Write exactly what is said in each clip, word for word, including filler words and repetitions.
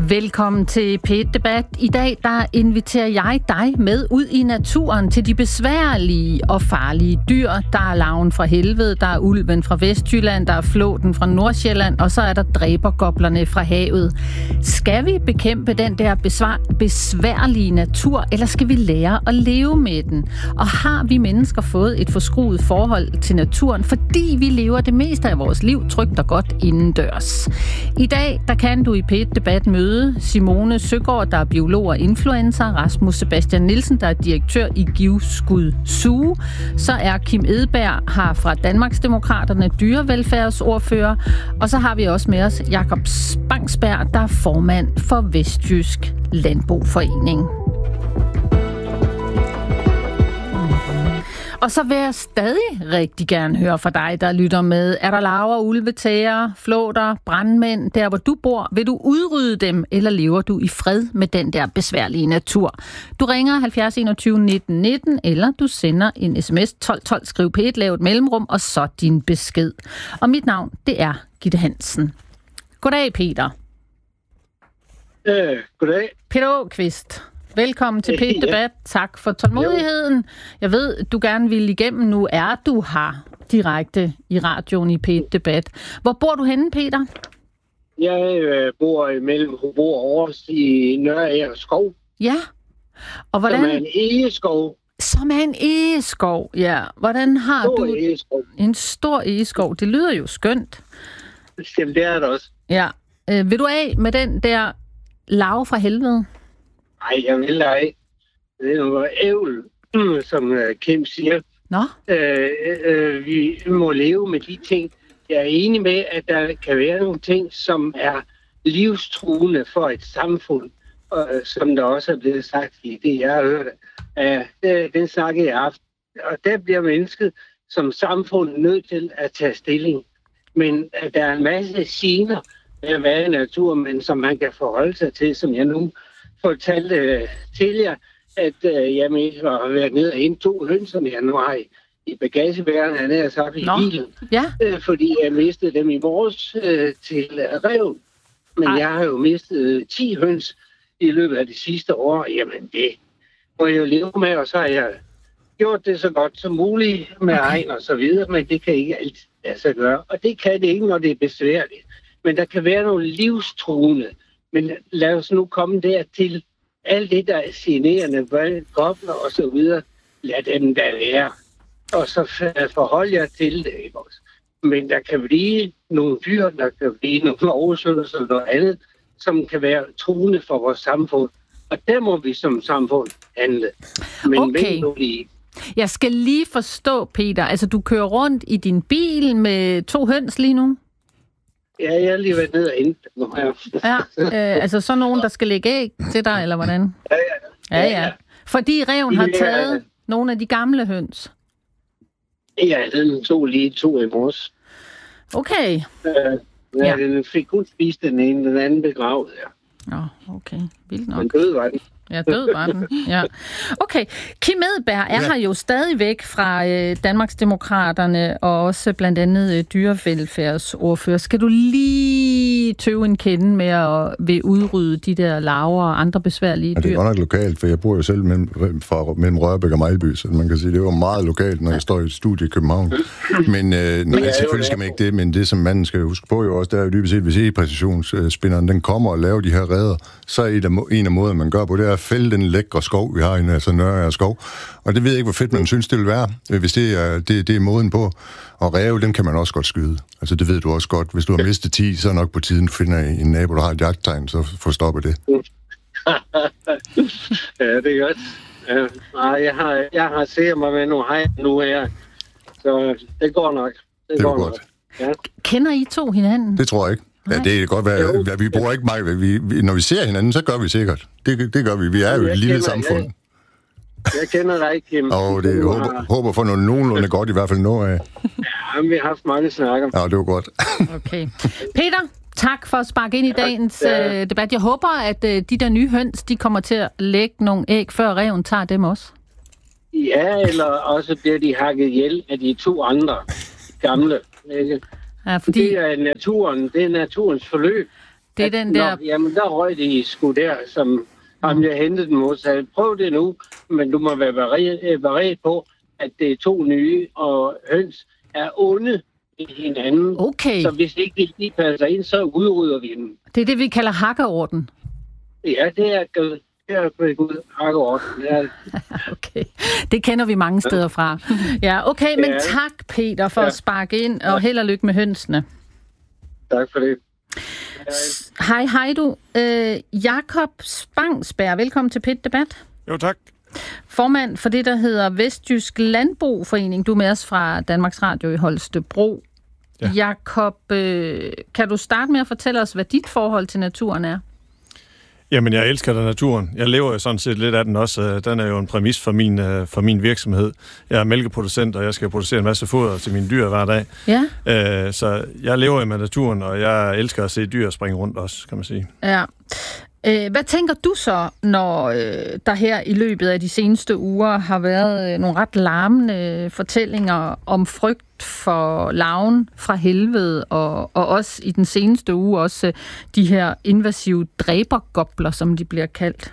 Velkommen til P et Debat. I dag der inviterer jeg dig med ud i naturen til de besværlige og farlige dyr. Der er larven fra helvede, der er ulven fra Vestjylland, der er flåten fra Nordsjælland, og så er der dræbergoblerne fra havet. Skal vi bekæmpe den der besvar- besværlige natur, eller skal vi lære at leve med den? Og har vi mennesker fået et forskruet forhold til naturen, fordi vi lever det meste af vores liv trygt og godt indendørs? I dag der kan du i P et Debat møde Simone Søgaard, der er biolog og influencer, Rasmus Sebastian Nielsen, der er direktør i Givskud Zoo, så er Kim Edberg her fra Danmarksdemokraterne, dyrevelfærdsordfører, og så har vi også med os Jakob Spangsberg, der er formand for Vestjysk Landboforening. Og så vil jeg stadig rigtig gerne høre fra dig, der lytter med. Er der larver, ulvetæger, flåter, brandmænd, der hvor du bor? Vil du udrydde dem, eller lever du i fred med den der besværlige natur? Du ringer halvfjerds enogtyve nitten nitten, eller du sender en sms tolv tolv, skriv P et, lav et mellemrum, og så din besked. Og mit navn, det er Gitte Hansen. Goddag, Peter. Øh, goddag. Peter Åkvist. Velkommen til P et Debat. Tak for tålmodigheden. Jeg ved, du gerne vil igennem. Nu er du her direkte i radioen i P et Debat. Hvor bor du henne, Peter? Jeg øh, bor mellem Hobro og Aarhus i Nørager Skov. Ja. Og hvordan... Som er en egeskov. Som er en egeskov, ja. Hvordan har stor du... egeskov. En stor egeskov. Det lyder jo skønt. Jamen, det er det også. Ja. Øh, vil du af med den der larve fra helvede? Nej, jeg vil ej. Det er noget ævl, som Kim siger. Nå? Øh, øh, vi må leve med de ting. Jeg er enig med, at der kan være nogle ting, som er livstruende for et samfund, og, som der også er blevet sagt i det, jeg har hørt. Uh, den snakkede jeg haft. Og der bliver mennesket som samfund nødt til at tage stilling. Men at der er en masse gener ved at være i naturen, men som man kan forholde sig til, som jeg nu fortalte øh, til jer, at øh, jeg har været nede og hente to høns, som jeg nu har i, i bagagebæreren, han er sagt i Nå. bilen, Ja. øh, fordi jeg mistede dem i morges øh, til øh, rev. Men Ej. jeg har jo mistet øh, ti høns i løbet af de sidste år. Jamen det må jeg jo leve med, og så har jeg gjort det så godt som muligt med okay. egen og så videre, men det kan ikke altid lade sig gøre. Og det kan det ikke, når det er besværligt. Men der kan være nogle livstruende. Men lad os nu komme dertil. Alt det, der er generende, gobler og så videre, lad dem der være. Og så forhold jer til det. Ikke også? Men der kan blive nogle dyr, der kan blive nogle oversøgelser og noget andet, som kan være truende for vores samfund. Og der må vi som samfund handle. Men okay. lige. Jeg skal lige forstå, Peter. Altså, du kører rundt i din bil med to høns lige nu? Ja, jeg har lige været nede og hente dem. Ja, øh, altså sådan nogen, der skal lægge æg til dig, eller hvordan? Ja, ja. Ja, ja. Fordi ræven har taget nogle af de gamle høns. Ja, den tog lige to i morges. Okay. Øh, ja, ja, den fik kun spist den ene, den anden begravet, ja. Nå, okay. Vildt nok. Den døde var den. Ja, død var den. Ja. Okay. Kim Edberg er ja. her jo stadigvæk fra øh, Danmarksdemokraterne, og også blandt andet øh, dyrevelfærdsordfører. Skal du lige tøve en kende med at vil udrydde de der larver og andre besværlige dyr? Ja, det er godt nok lokalt, for jeg bor jo selv mellem, fra, mellem Rørbæk og Mejlby, så man kan sige, det er jo meget lokalt, når jeg står i et studie i København. Men øh, nej, selvfølgelig skal man ikke det, men det, som manden skal huske på jo også, det er jo dybest set, hvis e-præcisionsspinderen, den kommer og laver de her redder, så er en af måder, man gør på, det er at fælde den lækre skov, vi har inde, altså Nørager Skov. Og det ved jeg ikke, hvor fedt man synes, det vil være, hvis det er, det, det er måden på. Og ræve, dem kan man også godt skyde. Altså det ved du også godt. Hvis du har mistet ti, så er nok på tiden, finder en nabo, der har et jagttegn, så får stoppet det. Ja, det er godt. Ja, jeg har, jeg har set mig med nogle hej nu her, så det går nok. Det, det går godt. Nok. Ja. Kender I to hinanden? Det tror jeg ikke. Ja, det kan godt være, at vi bruger ikke meget. Vi, vi, når vi ser hinanden, så gør vi sikkert. Det, det gør vi. Vi er jo et lille kender, samfund. Jeg, jeg kender dig ikke, Kim. Og det håber, har... håber for noget nogenlunde godt, i hvert fald noget af. Ja, vi har haft mange snakker. Ja, det var godt. Okay. Peter, tak for at sparke ind i dagens ja. øh, debat. Jeg håber, at øh, de der nye høns, de kommer til at lægge nogle æg, før ræven tager dem også. Ja, eller også bliver de hakket ihjel af de to andre gamle. Ikke? Ja, fordi... Det er naturen, det er naturens forløb. Det er den der... Nå, jamen, der røg de sgu der, som om jeg hentede den mod, så prøv det nu, men du må være beredt på, at det er to nye, og høns er onde i hinanden. Okay. Så hvis ikke de, de passer ind, så udrydder vi dem. Det er det, vi kalder hakkeorden. Ja, det er gået. Det er gået hakkeorden. Ja. Okay. Det kender vi mange steder fra. Ja, okay, men ja. Tak, Peter, for ja. at sparke ind, og held og lykke med hønsene. Tak for det. Hej, hej du. Øh, Jakob Spangsberg, velkommen til P et Debat. Jo, tak. Formand for det, der hedder Vestjysk Landbrugforening. Du er med os fra Danmarks Radio i Holstebro. Ja. Jakob, øh, kan du starte med at fortælle os, hvad dit forhold til naturen er? Jamen, jeg elsker da naturen. Jeg lever jo sådan set lidt af den også. Den er jo en præmis for min, for min virksomhed. Jeg er mælkeproducent, og jeg skal producere en masse foder til mine dyr hver dag. Ja. Så jeg lever med naturen, og jeg elsker at se dyr springe rundt også, kan man sige. Ja. Hvad tænker du så, når der her i løbet af de seneste uger har været nogle ret larmende fortællinger om frygt for larven fra helvede, og, og også i den seneste uge også de her invasive dræbergobler, som de bliver kaldt?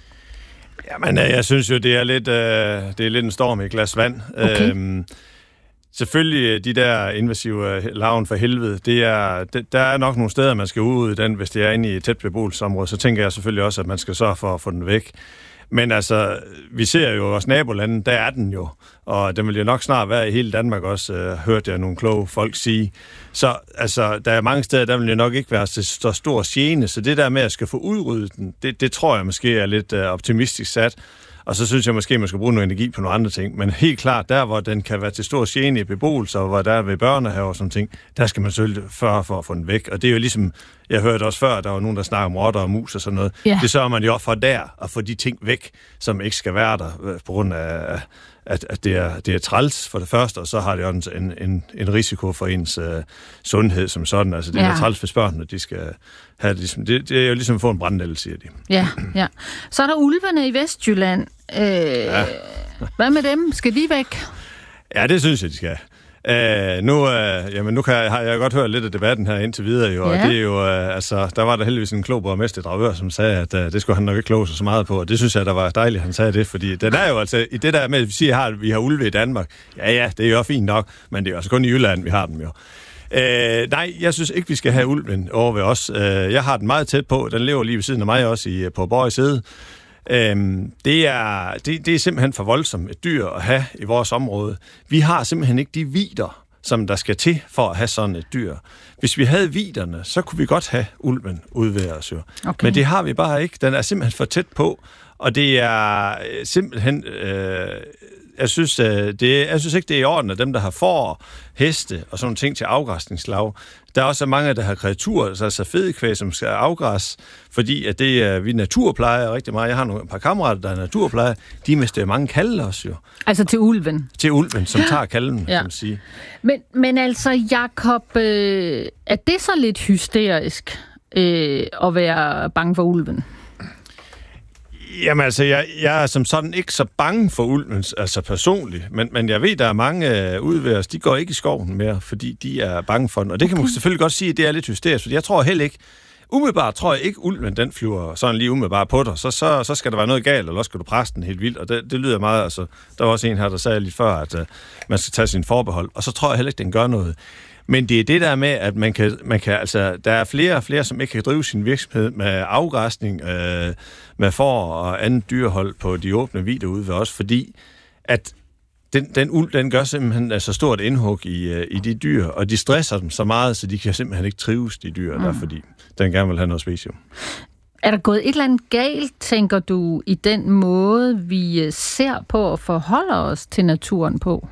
Jamen, jeg synes jo, det er lidt, det er lidt en storm i et glas vand. Okay. Øhm, Selvfølgelig, de der invasive larven for helvede, det er, det, der er nok nogle steder, man skal ud den, hvis det er inde i et tæt beboelsesområde. Så tænker jeg selvfølgelig også, at man skal sørge for at få den væk. Men altså, vi ser jo vores nabolande, der er den jo. Og den vil jo nok snart være i hele Danmark også, øh, hørte jeg nogle kloge folk sige. Så altså, der er mange steder, der vil jo nok ikke være så stor gene. Så det der med at skal få udryddet den, det, det tror jeg måske er lidt øh, optimistisk sat. Og så synes jeg måske, man skal bruge noget energi på nogle andre ting. Men helt klart, der hvor den kan være til stor gene i beboelser, og hvor der er ved børnehaver og sådan ting, der skal man selvfølgelig før for at få den væk. Og det er jo ligesom, jeg hørte også før, der var nogen, der snakker om rotter og mus og sådan noget. Ja. Det sørger man jo for der, at få de ting væk, som ikke skal være der, på grund af, at, at det, er, det er træls for det første, og så har det også en, en, en risiko for ens uh, sundhed som sådan. Altså det ja. er træls for børnene, de skal have det. Det, det er jo ligesom at få en brandnælde, siger de. Ja, ja. Så er der ulvene i Vestjylland. Øh, ja. Hvad med dem? Skal de væk? Ja, det synes jeg, de skal. Uh, nu, uh, jamen, nu kan jeg, har jeg godt hørt lidt af debatten her indtil videre, jo, ja. Og det er jo, uh, altså, der var der heldigvis en klog borgmester i Dragør, som sagde, at uh, det skulle han nok ikke kloge sig så meget på, og det synes jeg, der var dejligt, han sagde det, fordi den er jo altså, i det der med, at vi siger, at vi har ulve i Danmark, ja, ja, det er jo fint nok, men det er jo altså kun i Jylland, vi har dem jo. Uh, nej, jeg synes ikke, vi skal have ulven over ved os. Uh, jeg har den meget tæt på, den lever lige ved siden af mig også i, på Borg i Sæde. Øhm, det, er, det, det er simpelthen for voldsomt et dyr at have i vores område. Vi har simpelthen ikke de vidder, som der skal til for at have sådan et dyr. Hvis vi havde vidderne, så kunne vi godt have ulven ude ved os. Okay. Men det har vi bare ikke. Den er simpelthen for tæt på, og det er simpelthen... Øh, jeg synes, det, jeg synes ikke, det er i orden, at dem, der har får, heste og sådan ting til afgræsningslav. Der er også mange, der har kreaturer, altså fedekvæg, som skal afgræs, fordi at det er, vi naturplejer rigtig meget. Jeg har nogle, et par kammerater, der er naturplejer. De mister mange kalve også jo. Altså til ulven? Til ulven, som tager kalven, ja. Kan man sige. Men, men altså, Jakob, øh, er det så lidt hysterisk øh, at være bange for ulven? Jamen altså, jeg, jeg er som sådan ikke så bange for ulven, altså personligt, men, men jeg ved, der er mange øh, ude ved os, de går ikke i skoven mere, fordi de er bange for den. Og det kan man selvfølgelig godt sige, at det er lidt hysterisk, for jeg tror heller ikke, umiddelbart tror jeg ikke, ulven den flyver sådan lige umiddelbart på dig, så, så, så skal der være noget galt, eller også skal du presse den helt vildt, og det, det lyder meget, altså, der var også en her, der sagde lige før, at øh, man skal tage sin forbehold, og så tror jeg heller ikke, den gør noget. Men det er det der med, at man kan, man kan altså, der er flere og flere, som ikke kan drive sin virksomhed med afgræsning, øh, med får og andet dyrehold på de åbne vidder ude ved os, fordi at den, den ulv, den gør simpelthen altså stort indhug i, i de dyr, og de stresser dem så meget, så de kan simpelthen ikke trives, de dyr, mm. der, fordi den gerne vil have noget specium. Er der gået et eller andet galt, tænker du, i den måde, vi ser på og forholder os til naturen på?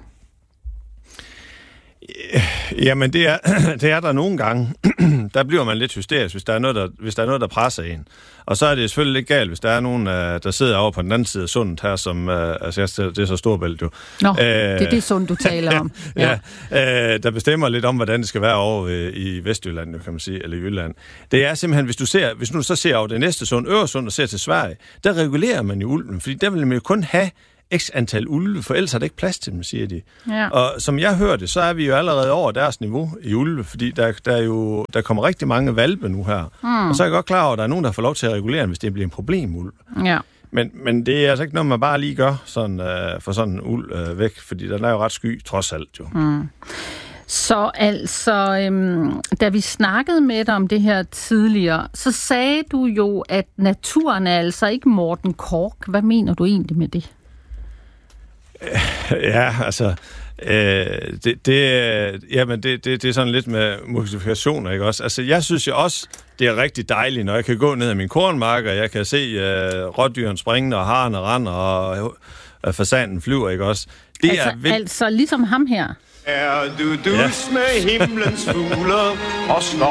Jamen, det er, det er der nogle gange. Der bliver man lidt hysterisk, hvis der, er noget, der, hvis der er noget, der presser en. Og så er det selvfølgelig lidt galt, hvis der er nogen, der sidder over på den anden side af sundet her, som, altså det er så Storbælt jo. Nå, øh, det er det sund, du taler om. Ja, ja øh, der bestemmer lidt om, hvordan det skal være over i Vestjylland, kan man sige, eller i Jylland. Det er simpelthen, hvis du ser, hvis nu så ser over det næste sund, Øresund, og ser til Sverige, der regulerer man jo ulven, fordi der vil man jo kun have x antal ulve, for ellers er der ikke plads til dem, siger de. Ja. Og som jeg hørte, så er vi jo allerede over deres niveau i ulve, fordi der, der, er jo, der kommer rigtig mange hvalpe nu her. Mm. Og så er jeg godt klar over, at der er nogen, der får lov til at regulere, hvis det bliver en problemulv. Ja. Men, men det er altså ikke noget, man bare lige gør sådan, øh, for sådan en uld øh, væk, fordi den er jo ret sky, trods alt jo. Mm. Så altså, øhm, da vi snakkede med dig om det her tidligere, så sagde du jo, at naturen er altså ikke Morten Korch. Hvad mener du egentlig med det? Ja, altså, øh, det, det, jamen det, det, det er sådan lidt med modifikationer, ikke også? Altså, jeg synes jo også, det er rigtig dejligt, når jeg kan gå ned ad min kornmark, og jeg kan se øh, rådyren springende, og harerne render, og øh, fasanen flyver, ikke også? Det altså, er vildt. altså ligesom ham her. Er du dus ja. med himlens fugler og slår